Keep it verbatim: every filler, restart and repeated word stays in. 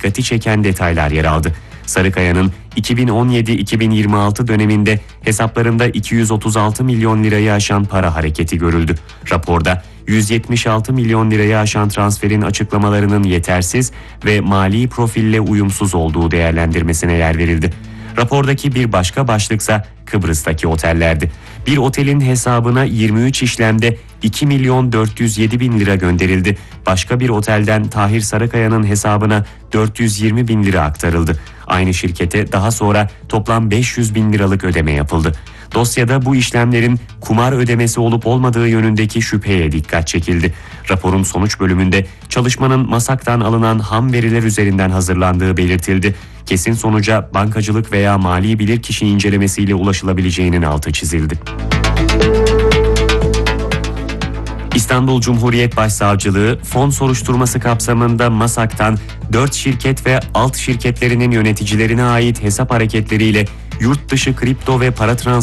dikkati çeken detaylar yer aldı. Sarıkaya'nın iki bin on yedi iki bin yirmi altı döneminde hesaplarında iki yüz otuz altı milyon lirayı aşan para hareketi görüldü. Raporda yüz yetmiş altı milyon lirayı aşan transferin açıklamalarının yetersiz ve mali profille uyumsuz olduğu değerlendirmesine yer verildi. Rapordaki bir başka başlıksa Kıbrıs'taki otellerdi. Bir otelin hesabına yirmi üç işlemde iki milyon dört yüz yedi bin lira gönderildi. Başka bir otelden Tahir Sarıkaya'nın hesabına dört yüz yirmi bin lira aktarıldı. Aynı şirkete daha sonra toplam beş yüz bin liralık ödeme yapıldı. Dosyada bu işlemlerin kumar ödemesi olup olmadığı yönündeki şüpheye dikkat çekildi. Raporun sonuç bölümünde çalışmanın MASAK'tan alınan ham veriler üzerinden hazırlandığı belirtildi. Kesin sonuca bankacılık veya mali bilirkişi incelemesiyle ulaşılabileceğinin altı çizildi. İstanbul Cumhuriyet Başsavcılığı fon soruşturması kapsamında MASAK'tan dört şirket ve alt şirketlerinin yöneticilerine ait hesap hareketleriyle yurt dışı kripto ve para transferi